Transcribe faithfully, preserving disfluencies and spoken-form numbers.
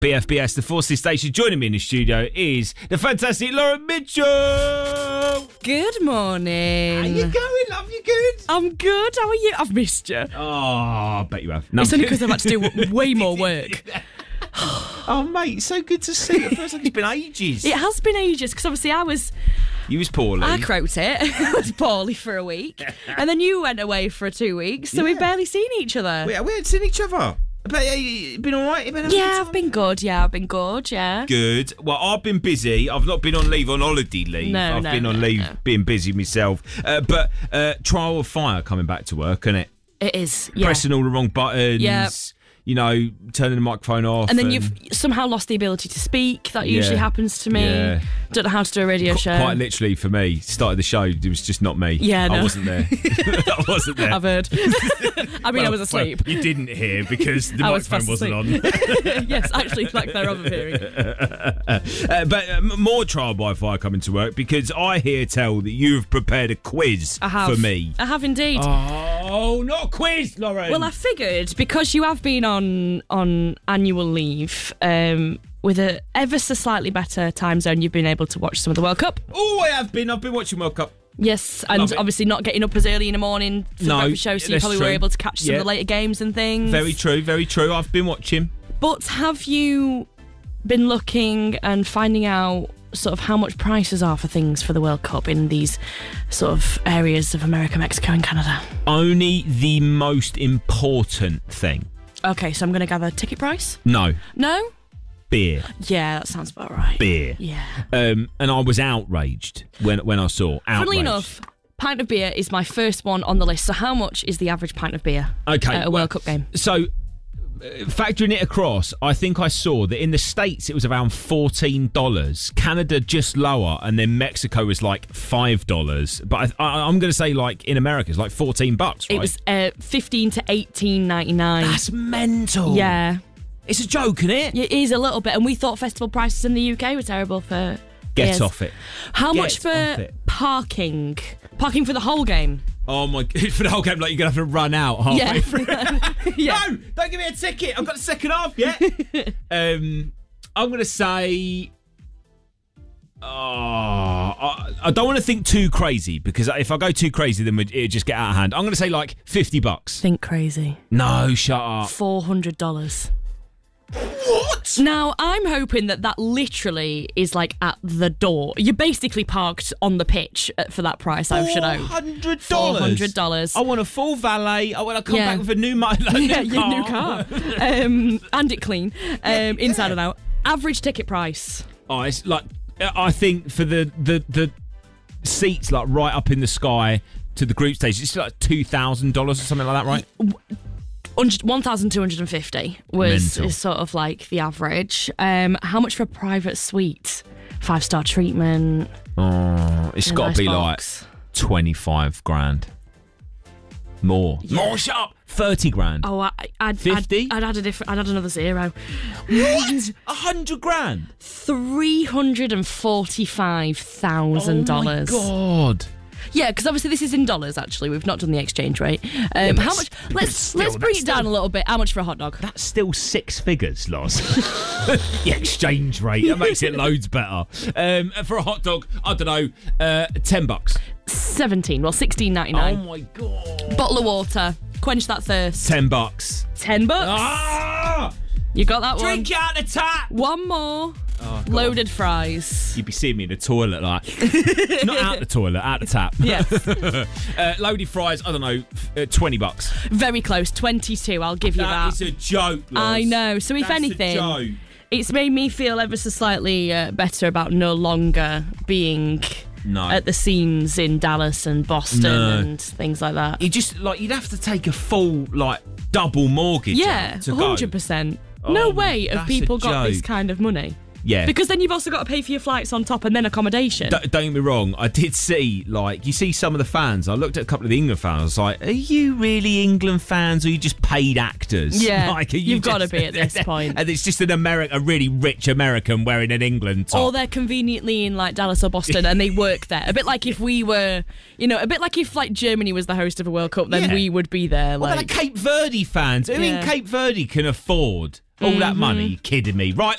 B F B S, the Forces Station. Joining me in the studio is the fantastic Lauren Mitchell. Good morning. How you going, love? You good? I'm good. How are you? I've missed you. Oh, I bet you have. No, it's only because I've had to do w- way more work. Oh, mate, so good to see you. It feels like it's been ages. It has been ages, because obviously I was... You was poorly. I croaked it. I was poorly for a week. And then you went away for two weeks, so Yeah. we've barely seen each other. We, we hadn't seen each other. But uh, you been all right? You been having a Yeah, good I've time? been good. Yeah, I've been good, yeah. Good. Well, I've been busy. I've not been on leave, on holiday leave. No, I've no, been on no, leave, no. being busy myself. Uh, but uh, Trial of Fire coming back to work, isn't it? It is, yeah. Pressing all the wrong buttons. Yeah. You know, turning the microphone off. And then you've somehow lost the ability to speak. That Yeah. usually happens to me. Yeah. Don't know how to do a radio Qu- show. Quite literally for me, started the show, it was just not me. Yeah, no. I wasn't there. I wasn't there. I've heard. I mean, Well, I was asleep. Well, you didn't hear because the I was microphone fast wasn't on. yes, actually, like they're of hearing. Uh, but uh, m- more Trial by Fire coming to work because I hear tell that you've prepared a quiz I have. for me. I have indeed. Oh, not a quiz, Lauren. Well, I figured because you have been on on annual leave, um, with a ever so slightly better time zone, you've been able to watch some of the World Cup. Oh, I have been. I've been watching World Cup. Yes, and Love it. obviously not getting up as early in the morning for No, the breakfast show, so you that's probably true. were able to catch some Yeah. of the later games and things. Very true, very true. I've been watching. But have you been looking and finding out sort of how much prices are for things for the World Cup in these sort of areas of America, Mexico and Canada? Only the most important thing. Okay, so I'm going to gather ticket price? No, No? beer. Yeah, that sounds about right. Beer. Yeah. Um, and I was outraged when when I saw. Outraged. Funnily enough, pint of beer is my first one on the list. So how much is the average pint of beer Okay, at a well, World Cup game? So, uh, factoring it across, I think I saw that in the States it was around fourteen dollars. Canada just lower, and then Mexico was like five dollars. But I, I, I'm going to say, like, in America, it's like fourteen bucks, right? It was uh, fifteen to eighteen ninety-nine. That's mental. Yeah. It's a joke, isn't it? It is a little bit. And we thought festival prices in the U K were terrible for Get beers. off it. How Get much for off it. parking? Parking for the whole game? Oh, my God. For the whole game, like, you're going to have to run out halfway Yeah. through. Yeah. No, don't give me a ticket. I've got the second half yet. um, I'm going to say... Oh, I, I don't want to think too crazy because if I go too crazy, then it'll just get out of hand. I'm going to say like fifty bucks. Think crazy. No, shut up. four hundred dollars. What? Now, I'm hoping that that literally is like at the door. You're basically parked on the pitch at- for that price, I should know. four hundred dollars. four hundred dollars. I want a full valet. I want to come Yeah. back with a new, mo- like, Yeah, new your car. new car. um, and it clean, um, inside and out. Average ticket price. Oh, it's like, I think for the, the, the seats like right up in the sky to the group stage, it's like two thousand dollars or something like that, right? one thousand two hundred fifty was Mental. is sort of like the average. Um, how much for a private suite? Five star treatment. Oh, it's a got to nice be box. like twenty-five grand. More. Yeah. More, shut up. thirty grand. Oh, I, I'd, fifty? I'd, I'd add a different. I'd add another zero. What? A hundred grand? Three hundred and forty-five thousand dollars. Oh, my God. Yeah, because obviously this is in dollars. Actually, we've not done the exchange rate. Um, but how s- much? but Let's still, let's bring that's it down still- a little bit. How much for a hot dog? That's still six figures, Loz. The exchange rate. That makes it loads better. Um, for a hot dog, I don't know, uh, ten bucks. Seventeen. Well, sixteen ninety Oh, nine. my God. Bottle of water. Quench that thirst. Ten bucks. Ten bucks. Ah! You got that one. Drink out the tap. One more. Oh, God. Loaded fries. You'd be seeing me in the toilet, like not out the toilet, out the tap. Yeah. uh, loaded fries. I don't know, uh, twenty bucks. Very close. twenty-two. I'll give you that. That is a joke. Loz. I know. So if That's anything, a joke. it's made me feel ever so slightly uh, better about no longer being No. at the scenes in Dallas and Boston No. and things like that. You just like you'd have to take a full like double mortgage. Yeah, out to one hundred percent. Oh, No way have that's people a got this joke. kind of money. go. Yeah. Because then you've also got to pay for your flights on top and then accommodation. D- don't get me wrong, I did see, like, you see some of the fans. I looked at a couple of the England fans. I was like, are you really England fans or are you just paid actors? Yeah, like, are you you've gotta just- be at this point. And it's just an American, a really rich American wearing an England top. Or they're conveniently in like Dallas or Boston and they work there. A bit like if we were, you know, a bit like if like Germany was the host of a World Cup, then Yeah. we would be there. What Like, about the Cape Verde fans? Who Yeah. in Cape Verde can afford all that money? You kidding me? Right,